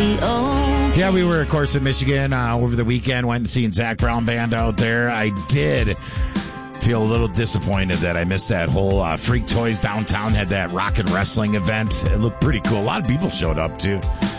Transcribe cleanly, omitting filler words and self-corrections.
be okay. Yeah, we were, of course, in Michigan over the weekend. Went and seen Zach Brown Band out there. I did feel a little disappointed that I missed that whole Freak Toys downtown had that rock and wrestling event. It looked pretty cool. A lot of people showed up, too.